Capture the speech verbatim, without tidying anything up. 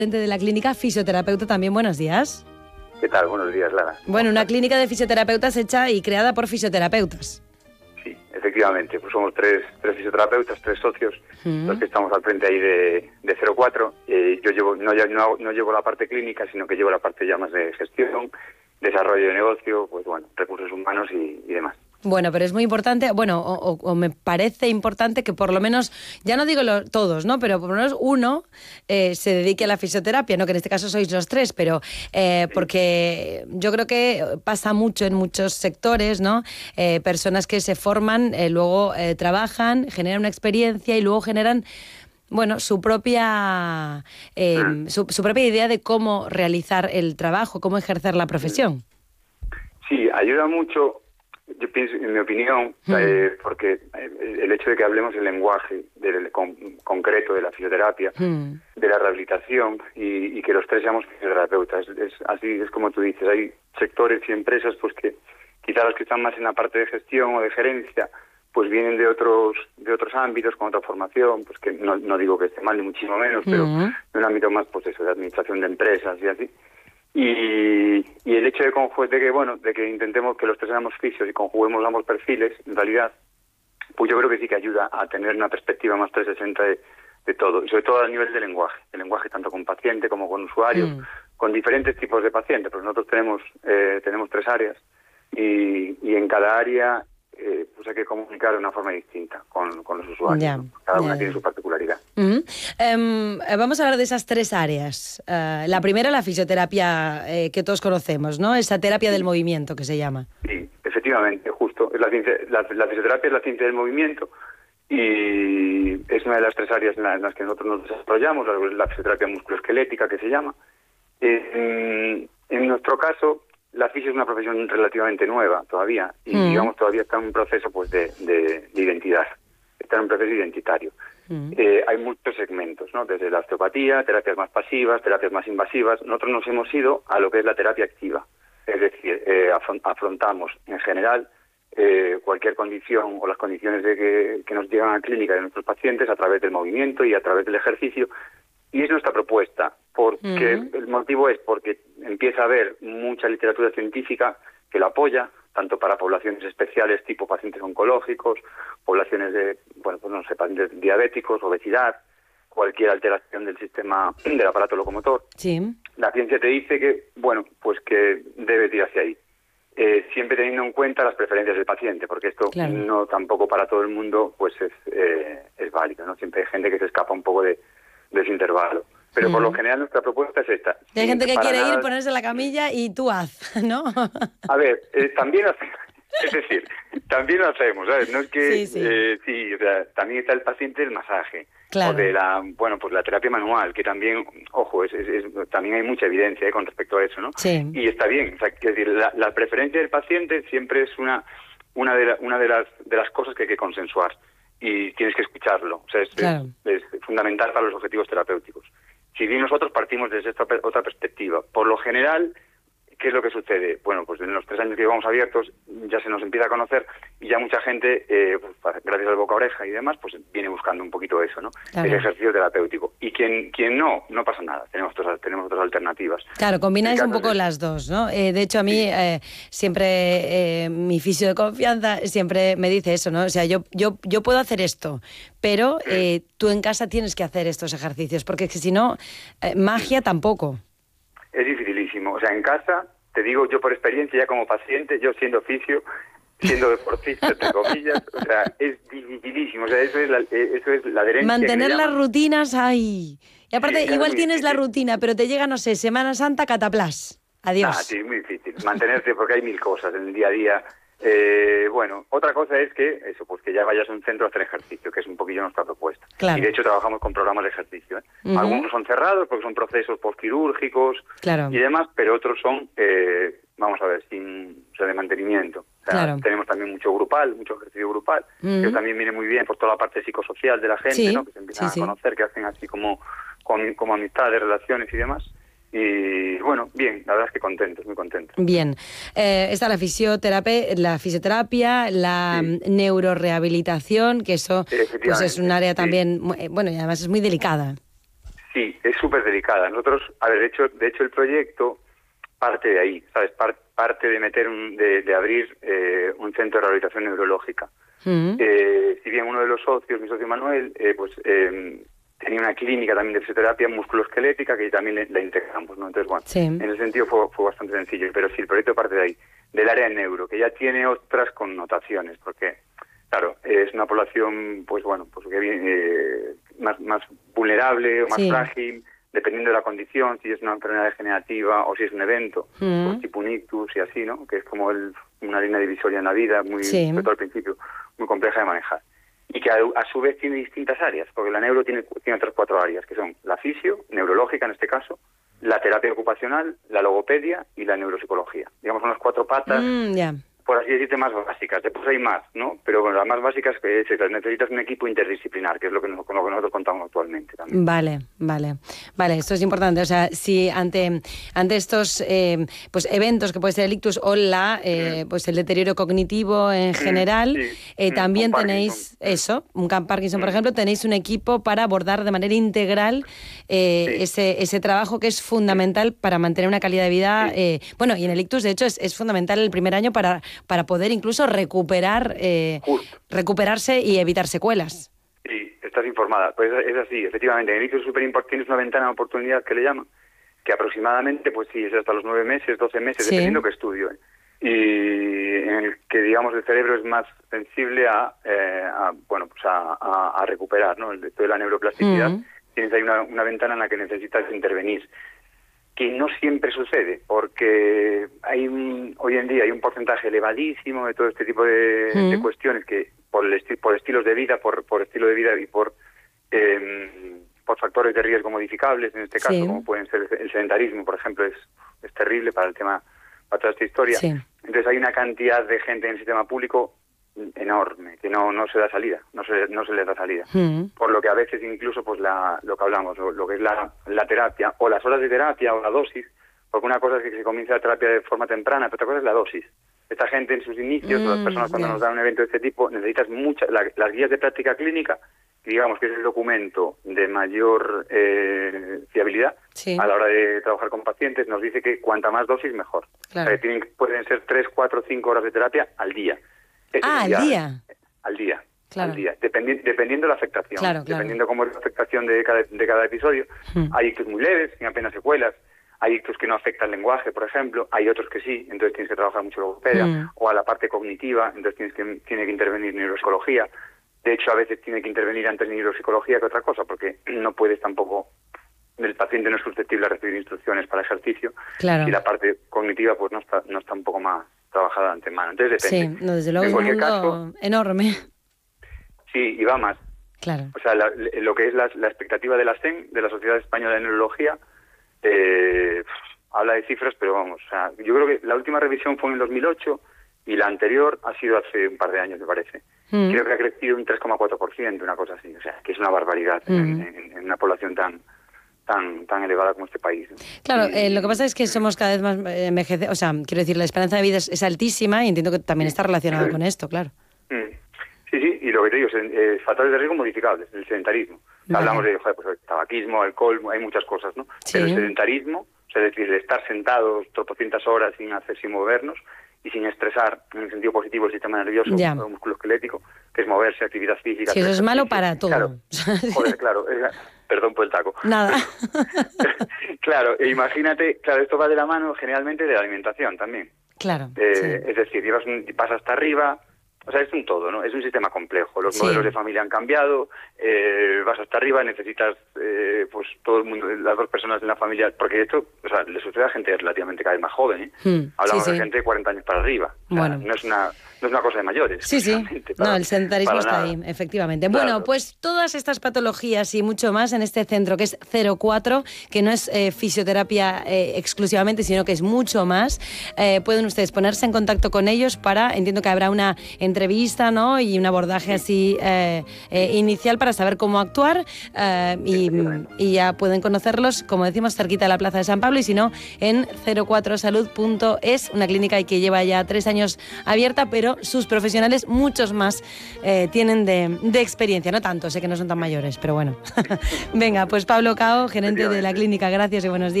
De la clínica Fisioterapeuta también, buenos días. ¿Qué tal? Buenos días, Lara. Bueno, una clínica de fisioterapeutas hecha y creada por fisioterapeutas. Sí, efectivamente, pues somos tres, tres fisioterapeutas, tres socios, mm. los que estamos al frente ahí de, de cero cuatro. Eh, yo llevo no, no, no llevo la parte clínica, sino que llevo la parte ya más de gestión, desarrollo de negocio, pues bueno, recursos humanos y, y demás. Bueno, pero es muy importante, bueno, o, o me parece importante que por lo menos, ya no digo lo, todos, ¿no? Pero por lo menos uno eh, se dedique a la fisioterapia, ¿no? Que en este caso sois los tres, pero eh, porque yo creo que pasa mucho en muchos sectores, ¿no? Eh, personas que se forman, eh, luego eh, trabajan, generan una experiencia y luego generan, bueno, su propia, eh, su, su propia idea de cómo realizar el trabajo, cómo ejercer la profesión. Sí, ayuda mucho. Yo pienso, en mi opinión, mm. eh, porque el hecho de que hablemos el lenguaje del, con, concreto de la fisioterapia, mm. de la rehabilitación y, y que los tres seamos fisioterapeutas, es, es así es como tú dices. Hay sectores y empresas pues que quizás los que están más en la parte de gestión o de gerencia pues vienen de otros de otros ámbitos con otra formación, pues que no, no digo que esté mal ni muchísimo menos, pero mm. de un ámbito más pues eso, de administración de empresas y así. Y, y el hecho de, de que bueno de que intentemos que los tres seamos fisios y conjuguemos ambos perfiles, en realidad, pues yo creo que sí que ayuda a tener una perspectiva más trescientos sesenta de, de todo, y sobre todo a nivel de lenguaje, el lenguaje tanto con paciente como con usuarios, mm. con diferentes tipos de pacientes, pues nosotros tenemos eh, tenemos tres áreas y, y en cada área eh, pues hay que comunicar de una forma distinta con, con los usuarios, yeah, ¿no? Cada yeah. una tiene su particularidad. Uh-huh. Um, vamos a hablar de esas tres áreas. Uh, la primera, la fisioterapia eh, que todos conocemos, ¿no? Esa terapia sí. del movimiento que se llama. Sí, efectivamente, justo. Es la, ciencia, la, la fisioterapia es la ciencia del movimiento y es una de las tres áreas en, la, en las que nosotros nos desarrollamos, la fisioterapia musculoesquelética que se llama. Eh, en, en nuestro caso, la fisio es una profesión relativamente nueva todavía y mm. digamos todavía está en un proceso pues de, de, de identidad, está en un proceso identitario. Mm. Eh, hay muchos segmentos, ¿no? Desde la osteopatía, terapias más pasivas, terapias más invasivas. Nosotros nos hemos ido a lo que es la terapia activa, es decir, eh, afrontamos en general eh, cualquier condición o las condiciones de que, que nos llegan a la clínica de nuestros pacientes a través del movimiento y a través del ejercicio. Y es nuestra propuesta, porque uh-huh. el motivo es porque empieza a haber mucha literatura científica que lo apoya, tanto para poblaciones especiales tipo pacientes oncológicos, poblaciones de, bueno, pues no sé, pacientes diabéticos, obesidad, cualquier alteración del sistema del aparato locomotor. Sí. La ciencia te dice que, bueno, pues que debes ir hacia ahí. Eh, siempre teniendo en cuenta las preferencias del paciente, porque esto claro. no tampoco para todo el mundo pues es, eh, es válido, ¿no? Siempre hay gente que se escapa un poco de de ese intervalo. Pero mm. por lo general nuestra propuesta es esta. Hay gente que quiere nada... ir, ponerse en la camilla y tú haz, ¿no? A ver, eh, también hacemos, es decir, también lo hacemos, ¿sabes? No es que, sí, sí. Eh, sí, o sea, también está el paciente del masaje, claro. o de la, bueno, pues la terapia manual, que también, ojo, es, es, es también hay mucha evidencia eh, con respecto a eso, ¿no? Sí. Y está bien, o sea, es decir, la, la preferencia del paciente siempre es una, una de, la, una de las, de las cosas que hay que consensuar. Y tienes que escucharlo, o sea, es, claro. es, es fundamental para los objetivos terapéuticos. Si bien nosotros partimos desde esta otra perspectiva, por lo general, ¿qué es lo que sucede? Bueno, pues en los tres años que llevamos abiertos ya se nos empieza a conocer y ya mucha gente, eh, pues, gracias al boca a oreja y demás, pues viene buscando un poquito eso, ¿no? Claro. El ejercicio terapéutico. Y quien quien no, no pasa nada, tenemos otras, tenemos otras alternativas. Claro, combináis un poco de... las dos, ¿no? Eh, de hecho, a mí sí. eh, siempre, eh, mi fisio de confianza siempre me dice eso, ¿no? O sea, yo, yo, yo puedo hacer esto, pero eh, tú en casa tienes que hacer estos ejercicios, porque si no, eh, magia tampoco. Es dificilísimo. O sea, en casa, te digo yo por experiencia, ya como paciente, yo siendo fisio, siendo deportista, entre comillas, o sea, es dificilísimo. O sea, eso es la, eso es la adherencia. Mantener las rutinas, ay. Y aparte, sí, igual tienes difícil. La rutina, pero te llega, no sé, Semana Santa, cataplas. Adiós. Ah, sí, es muy difícil. Mantenerte, porque hay mil cosas en el día a día. Eh, bueno, otra cosa es que eso, pues que ya vayas a un centro a hacer ejercicio, que es un poquillo nuestra propuesta. Claro. Y de hecho trabajamos con programas de ejercicio, ¿eh? Uh-huh. Algunos son cerrados porque son procesos postquirúrgicos claro. y demás, pero otros son, eh, vamos a ver, sin, o sea, de mantenimiento. O sea, claro. Tenemos también mucho grupal, mucho ejercicio grupal, uh-huh. que también viene muy bien por toda la parte psicosocial de la gente, sí. ¿no? Que se empiezan sí, a conocer, sí. que hacen así como, como, como amistades, relaciones y demás. Y bueno, bien, la verdad es que contentos, muy contentos. Bien, eh, está la fisioterapia, la fisioterapia, la sí. neurorehabilitación, que eso pues es un área también, sí. bueno, y además es muy delicada. Sí, es súper delicada. Nosotros, a ver, de hecho, de hecho el proyecto parte de ahí, ¿sabes? Par- parte de meter, un, de, de abrir eh, un centro de rehabilitación neurológica. Mm. Eh, si bien uno de los socios, mi socio Manuel, eh, pues eh, tenía una clínica también de fisioterapia musculoesquelética que también le, la integramos, ¿no? Entonces, bueno, sí. En ese sentido fue, fue bastante sencillo, pero sí, el proyecto parte de ahí, del área de neuro, que ya tiene otras connotaciones, porque, claro, es una población, pues bueno, pues que viene eh, más, más vulnerable o más sí. frágil, dependiendo de la condición, si es una enfermedad degenerativa o si es un evento, mm. pues tipo un ictus y así, ¿no? Que es como el, una línea divisoria en la vida, muy, sí. sobre todo al principio, muy compleja de manejar. Y que a, a su vez tiene distintas áreas, porque la neuro tiene, tiene otras cuatro áreas, que son la fisio, neurológica en este caso, la terapia ocupacional, la logopedia y la neuropsicología. Digamos, son las cuatro patas, mm, yeah. por así decirte, más básicas. Después hay más, ¿no? Pero bueno, las más básicas es que necesitas un equipo interdisciplinar, que es lo que, nos, con lo que nosotros contamos actualmente también. Vale, vale. Vale, esto es importante. O sea, si ante, ante estos eh, pues eventos que puede ser el ictus o la, eh, mm. pues el deterioro cognitivo en general, mm, sí. eh, mm, también tenéis eso, un Camp Parkinson, mm. por ejemplo, tenéis un equipo para abordar de manera integral eh, sí. ese, ese trabajo que es fundamental sí. para mantener una calidad de vida. Sí. Eh, bueno, y en el ictus, de hecho, es, es fundamental el primer año para para poder incluso recuperar eh, recuperarse y evitar secuelas. Sí, estás informada. Pues es así, efectivamente. En el ictus es súper importante, tienes una ventana de oportunidad que le llaman, que aproximadamente, pues sí, es hasta los nueve meses, doce meses, sí. dependiendo qué estudio. ¿eh? Y en el que, digamos, el cerebro es más sensible a, eh, a bueno, pues a, a, a recuperar, ¿no? El de la neuroplasticidad. Mm. Tienes ahí una, una ventana en la que necesitas intervenir. Que no siempre sucede, porque hay un, hoy en día hay un porcentaje elevadísimo de todo este tipo de, mm. de cuestiones que por el esti- por estilos de vida, por por estilo de vida y por eh, por factores de riesgo modificables, en este caso, sí. como pueden ser el sedentarismo, por ejemplo, es, es terrible para el tema, para toda esta historia. Sí. Entonces hay una cantidad de gente en el sistema público enorme, que no no se da salida, no se no se les da salida. Mm. Por lo que a veces incluso pues la lo que hablamos, lo, lo que es la, la terapia, o las horas de terapia, o la dosis, porque una cosa es que se comienza la terapia de forma temprana, pero otra cosa es la dosis. Esta gente en sus inicios, mm, o las personas cuando yeah. nos dan un evento de este tipo, necesitas muchas, la, las guías de práctica clínica, que digamos que es el documento de mayor eh, fiabilidad sí. a la hora de trabajar con pacientes, nos dice que cuanta más dosis mejor. Claro. O sea, tienen, pueden ser tres, cuatro, cinco horas de terapia al día. Ese ah, al día. Al día, claro. al día. Dependi- dependiendo de la afectación, claro, claro. dependiendo cómo es la afectación de cada, de cada episodio. Hmm. Hay ictus muy leves, sin apenas secuelas. Hay ictus que no afectan el lenguaje, por ejemplo. Hay otros que sí, entonces tienes que trabajar mucho logopedia. Hmm. O a la parte cognitiva, entonces tienes que tiene que intervenir neuropsicología. De hecho, a veces tiene que intervenir antes neuropsicología que otra cosa, porque no puedes tampoco... El paciente no es susceptible a recibir instrucciones para ejercicio. Claro. Y la parte cognitiva pues no está no está un poco más trabajada de antemano. Entonces depende. Sí, no, desde luego en es un mundo caso, enorme. Sí, y va más. Claro. O sea, la, lo que es la, la expectativa de la S E N, de la Sociedad Española de Neurología, eh, habla de cifras, pero vamos, o sea, yo creo que la última revisión fue en el dos mil ocho y la anterior ha sido hace un par de años, me parece. Mm. Creo que ha crecido un tres coma cuatro por ciento, una cosa así. O sea, que es una barbaridad mm. en, en, en una población tan... tan tan elevada como este país. Claro, eh, lo que pasa es que somos cada vez más envejecidos, o sea, quiero decir, la esperanza de vida es, es altísima y entiendo que también está relacionado sí. con esto, claro. Sí, sí, y lo que te digo, es, eh, factores de riesgo modificables, el sedentarismo. Vale. Hablamos de joder, pues, el tabaquismo, alcohol, hay muchas cosas, ¿no? Sí. Pero el sedentarismo, o sea, es decir, de estar sentados tropocientas horas sin hacer, sin movernos y sin estresar, en el sentido positivo, el sistema nervioso, ya. el músculo esquelético, que es moverse, actividad física. Sí, eso es malo para todo. Claro, joder, claro, es, perdón por el taco. Nada. Claro, e imagínate, claro, esto va de la mano generalmente de la alimentación también. Claro. Eh, sí. Es decir, llevas un, vas hasta arriba, o sea, es un todo, ¿no? Es un sistema complejo. Los sí. modelos de familia han cambiado, eh, vas hasta arriba, necesitas, eh, pues, todo el mundo, las dos personas en la familia, porque esto, o sea, le sucede a gente relativamente cada vez más joven, ¿eh? Hmm. Hablamos sí, sí. de gente de cuarenta años para arriba. O sea, bueno. No es una... No es una cosa de mayores. Sí, sí. Para, no, el sedentarismo está nada. ahí, efectivamente. Claro. Bueno, pues todas estas patologías y mucho más en este centro que es cero cuatro, que no es eh, fisioterapia eh, exclusivamente, sino que es mucho más. Eh, pueden ustedes ponerse en contacto con ellos para, entiendo que habrá una entrevista, ¿no? Y un abordaje así eh, eh, inicial para saber cómo actuar eh, y, y ya pueden conocerlos, como decimos, cerquita de la Plaza de San Pablo y si no, en cero cuatro salud punto es, una clínica que lleva ya tres años abierta, pero sus profesionales, muchos más, eh, tienen de, de experiencia, no tanto, sé que no son tan mayores, pero bueno. Venga, pues Pablo Cao, gerente de la clínica, gracias y buenos días.